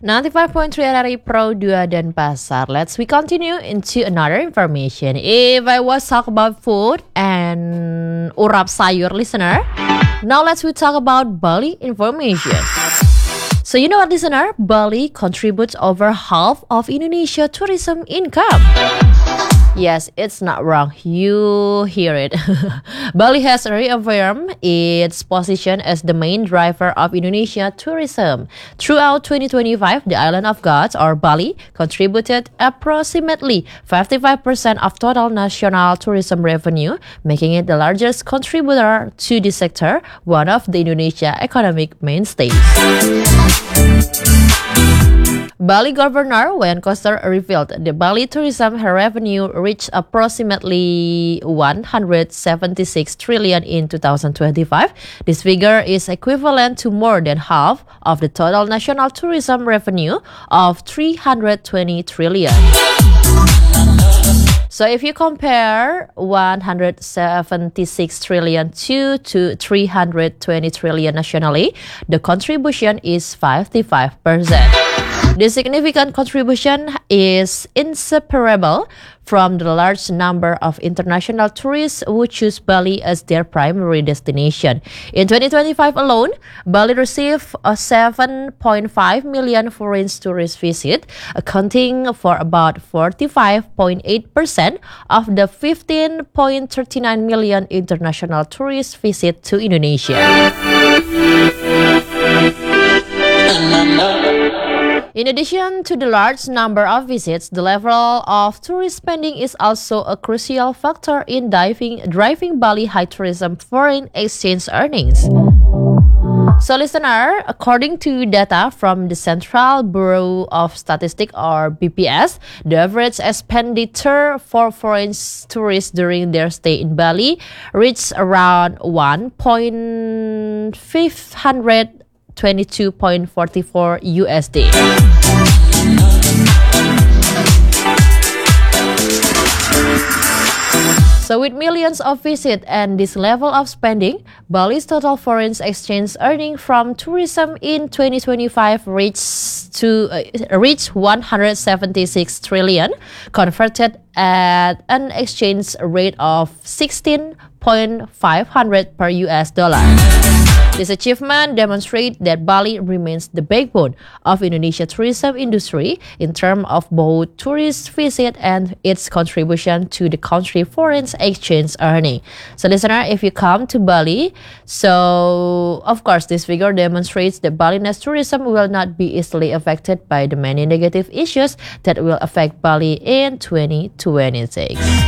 95.3 RRI Pro 2 Denpasar. We continue into another information. If I was talk about food and urap sayur listener, now we talk about Bali information. So you know what, listener? Bali contributes over half of Indonesia tourism income. Yes, it's not wrong. You hear it. Bali has reaffirmed its position as the main driver of Indonesia tourism. Throughout 2025, the island of gods, or Bali, contributed approximately 55% of total national tourism revenue, making it the largest contributor to the sector, one of the Indonesia economic mainstays. Bali Governor Wayan Koster revealed the Bali tourism revenue reached approximately 176 trillion in 2025. This figure is equivalent to more than half of the total national tourism revenue of 320 trillion. So if you compare 176 trillion to 320 trillion nationally, the contribution is 55%. The significant contribution is inseparable from the large number of international tourists who choose Bali as their primary destination. In 2025 alone, Bali received 7.5 million foreign tourist visits, accounting for about 45.8% of the 15.39 million international tourist visits to Indonesia. In addition to the large number of visits, the level of tourist spending is also a crucial factor in driving Bali high tourism foreign exchange earnings. So listener, according to data from the Central Bureau of Statistics, or BPS, the average expenditure for foreign tourists during their stay in Bali reached around 1.522.44 USD. So with millions of visits and this level of spending, Bali's total foreign exchange earning from tourism in 2025 reached 176 trillion, converted at an exchange rate of 16.500 per US dollar. This achievement demonstrates that Bali remains the backbone of Indonesia's tourism industry in terms of both tourist visit and its contribution to the country's foreign exchange earning. So listener, if you come to Bali, so of course this figure demonstrates that Balinese tourism will not be easily affected by the many negative issues that will affect Bali in 2026.